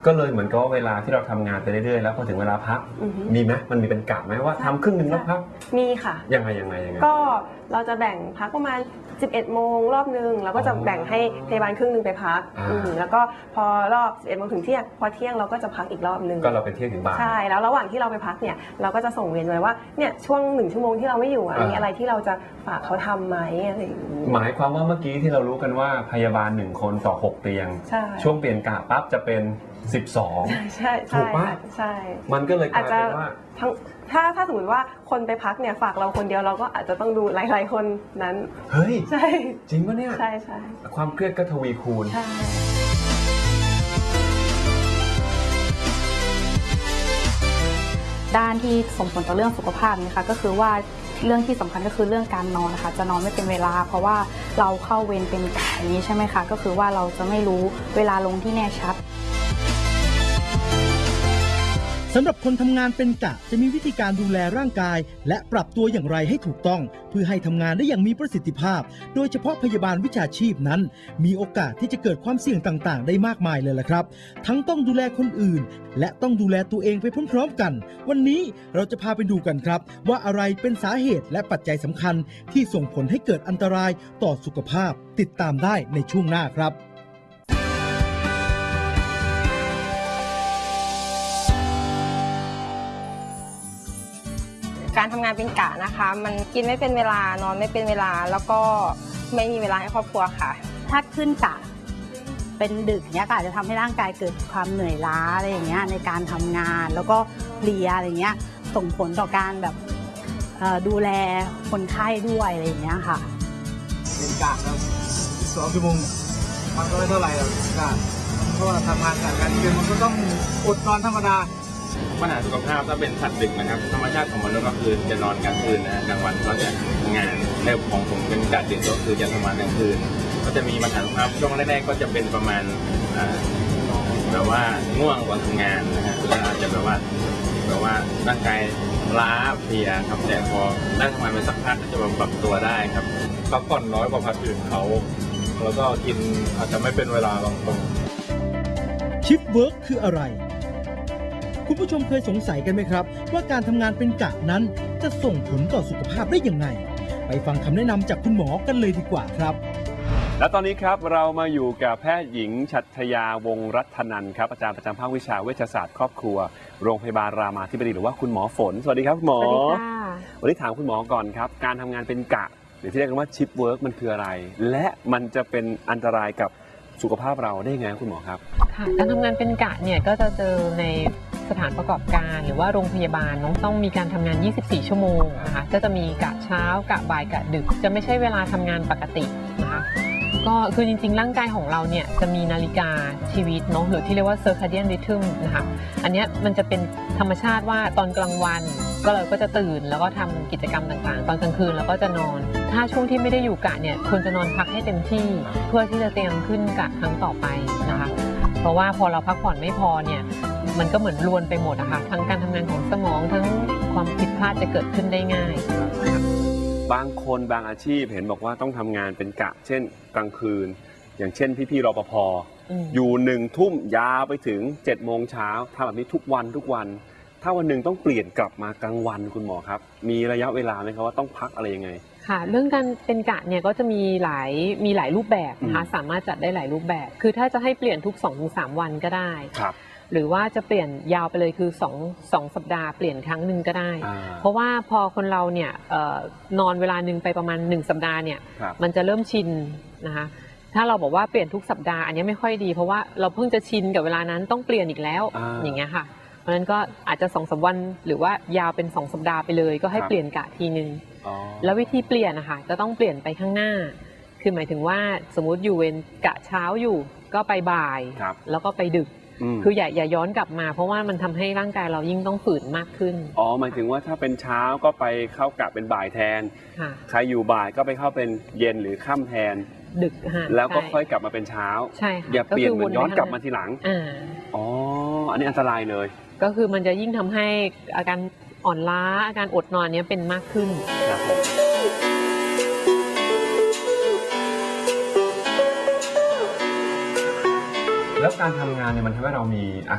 ก็เลยเหมือนกับว่าเวลาที่เราทำงานไปเรื่อยๆแล้วพอถึงเวลาพักมีไหมมันมีเป็นกะไหมว่าทำครึ่งหนึ่งแล้วพักมีค่ะยังไงก็เราจะแบ่งพักประมาณ11 โมงรอบนึงเราก็จะแบ่งให้พยาบาลครึ่งนึงไปพักแล้วก็พอรอบ11 โมงถึงเที่ยงพอเที่ยงเราก็จะพักอีกรอบนึงก็เราเป็นเที่ยงถึงบ่ายใช่แล้วระหว่างที่เราไปพักเนี่ยเราก็จะส่งเวรไว้ว่าเนี่ยช่วง1 ชั่วโมงที่เราไม่อยู่มีอะไรที่เราจะฝากเขาทำไหมอะไรอย่างนี้หมายความว่าเมื่อกี้ที่เรารู้กันว่าพยาบาล1 คนต่อ6 เตียงช่วงเปลี่ยนกะปั๊บจะเป็น12 ใช่ถูกปะใช่มันก็เลยกลายเป็นว่าถ้าสมมติว่าคนไปพักเนี่ยฝากเราคนเดียวเราก็อาจจะต้องดูหลายๆคนนั้นเฮ้ยใช่จริงปะเนี่ยใช่ความเครียดก็ทวีคูณใช่ด้านที่ส่งผลต่อเรื่องสุขภาพนะคะก็คือว่าเรื่องที่สำคัญก็คือเรื่องการนอนนะคะจะนอนไม่เป็นเวลาเพราะว่าเราเข้าเวรเป็นกะอย่างนี้ใช่ไหมคะก็คือว่าเราจะไม่รู้เวลาลงที่แน่ชัดสำหรับคนทำงานเป็นกะจะมีวิธีการดูแลร่างกายและปรับตัวอย่างไรให้ถูกต้องเพื่อให้ทำงานได้อย่างมีประสิทธิภาพโดยเฉพาะพยาบาลวิชาชีพนั้นมีโอกาสที่จะเกิดความเสี่ยงต่างๆได้มากมายเลยล่ะครับทั้งต้องดูแลคนอื่นและต้องดูแลตัวเองไปพร้อมๆกันวันนี้เราจะพาไปดูกันครับว่าอะไรเป็นสาเหตุและปัจจัยสำคัญที่ส่งผลให้เกิดอันตรายต่อสุขภาพติดตามได้ในช่วงหน้าครับการทำงานเป็นกะนะคะมันกินไม่เป็นเวลานอนไม่เป็นเวลาแล้วก็ไม่มีเวลาให้ครอบครัวค่ะถ้าขึ้นกะเป็นดึกเนี้ยก็อาจจะทำให้ร่างกายเกิดความเหนื่อยล้าอะไรอย่างเงี้ยในการทำงานแล้วก็เพลียอะไรเงี้ยส่งผลต่อการแบบดูแลคนไข้ด้วยอะไรอย่างเงี้ยค่ะเป็นกะครับ2 ชั่วโมงมันก็ไม่เท่าไหร่หรอกกะเพราะว่าทำงานการเรียนมันก็ต้องอดนอนธรรมดาปัญหาสุขภาพถ้าเป็นสัตว์ดึกนะครับธรรมชาติของมนุษย์ก็คือจะนอนกลางคืนนะกลางวันก็จะทำงานในของผมเป็นกะดึกก็คือจะทำงานกลางคืนก็จะมีปัญหาสุขภาพช่วงแรกๆก็จะเป็นประมาณแบบว่าง่วงก่อนทำงานนะฮะแล้วอาจจะแบบว่าร่างกายล้าเพลียครับแต่พอได้ทำงานไปสักพักจะปรับตัวได้ครับพักผ่อนน้อยกว่าพักอื่นเขาแล้วก็กินอาจจะไม่เป็นเวลาบางคนชิฟต์เวิร์กคืออะไรคุณผู้ชมเคยสงสัยกันไหมครับว่าการทำงานเป็นกะนั้นจะส่งผลต่อสุขภาพได้ยังไงไปฟังคำแนะนำจากคุณหมอกันเลยดีกว่าครับและตอนนี้ครับเรามาอยู่กับแพทย์หญิงชัชยาวงศ์รัตนันท์ครับอาจารย์ประจำภาควิชาเวชศาสตร์ครอบครัวโรงพยาบาลรามาธิบดีหรือว่าคุณหมอฝนสวัสดีครับคุณหมอสวัสดีค่ะวันนี้ถามคุณหมอก่อนครับการทำงานเป็นกะหรือที่เรียกกันว่าชิฟต์เวิร์กมันคืออะไรและมันจะเป็นอันตรายกับสุขภาพเราได้ไงคุณหมอครับค่ะการทำงานเป็นกะเนี่ยก็จะเจอในสถานประกอบการหรือว่าโรงพยาบาลต้องมีการทำงาน24 ชั่วโมงนะคะก็จะมีกะเช้ากะบ่ายกะดึกจะไม่ใช่เวลาทำงานปกตินะคะก็คือจริงๆร่างกายของเราเนี่ยจะมีนาฬิกาชีวิตเนาะหรือที่เรียกว่า circadian rhythm นะคะอันนี้มันจะเป็นธรรมชาติว่าตอนกลางวันก็เราก็จะตื่นแล้วก็ทำกิจกรรมต่างๆตอนกลางคืนแล้วก็จะนอนถ้าช่วงที่ไม่ได้อยู่กะเนี่ยควรจะนอนพักให้เต็มที่เพื่อที่จะเตรียมขึ้นกะครั้งต่อไปนะคะเพราะว่าพอเราพักผ่อนไม่พอเนี่ยมันก็เหมือนรวนไปหมดอะค่ะทั้งการทำงานของสมองทั้งความผิดพลาดจะเกิดขึ้นได้ง่ายบางคนบางอาชีพเห็นบอกว่าต้องทำงานเป็นกะเช่นกลางคืนอย่างเช่นพี่ๆรปภอยู่1 ทุ่มยาวไปถึง7 โมงเช้าทำแบบนี้ทุกวันถ้าวันหนึ่งต้องเปลี่ยนกลับมากลางวันคุณหมอครับมีระยะเวลาไหมครับว่าต้องพักอะไรยังไงค่ะเรื่องการเป็นกะเนี่ยก็จะมีหลายรูปแบบนะคะสามารถจัดได้หลายรูปแบบคือถ้าจะให้เปลี่ยนทุก 2-3 วันก็ได้หรือว่าจะเปลี่ยนยาวไปเลยคือ2 สัปดาห์เปลี่ยนครั้งหนึ่งก็ได้เพราะว่าพอคนเราเนี่ยนอนเวลาหนึ่งไปประมาณ1 สัปดาห์เนี่ยมันจะเริ่มชินนะคะถ้าเราบอกว่าเปลี่ยนทุกสัปดาห์อันนี้ไม่ค่อยดีเพราะว่าเราเพิ่งจะชินกับเวลานั้นต้องเปลี่ยนอีกแล้วอย่างเงี้ยค่ะเพราะฉะนั้นก็อาจจะ2-3 วันหรือว่ายาวเป็น2 สัปดาห์ไปเลยก็ให้เปลี่ยนกะทีนึงแล้ววิธีเปลี่ยนนะคะจะต้องเปลี่ยนไปข้างหน้าคือหมายถึงว่าสมมุติอยู่เวรกะเช้าอยู่ก็ไปบ่ายแล้วก็ไปดึกคืออย่าย้อนกลับมาเพราะว่ามันทำให้ร่างกายเรายิ่งต้องฝืนมากขึ้นหมายถึงว่าถ้าเป็นเช้าก็ไปเข้ากะเป็นบ่ายแทนใครอยู่บ่ายก็ไปเข้าเป็นเย็นหรือค่ำแทนดึกแล้วก็ค่อยกลับมาเป็นเช้าใช่อย่าเปลี่ยนเหมือนย้อนกลับมาทีหลังอันนี้อันตรายเลยก็คือมันจะยิ่งทำให้อาการอ่อนล้าอาการอดนอนนี้เป็นมากขึ้นแล้วการทำงานเนี่ยมันทำให้เรามีอา